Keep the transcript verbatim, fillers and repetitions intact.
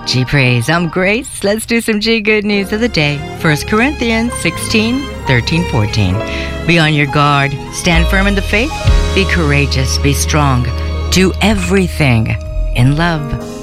G Praise. I'm Grace. Let's do some G Good News of the day. First Corinthians sixteen, thirteen, fourteen. Be on your guard. Stand firm in the faith. Be courageous. Be strong. Do everything in love.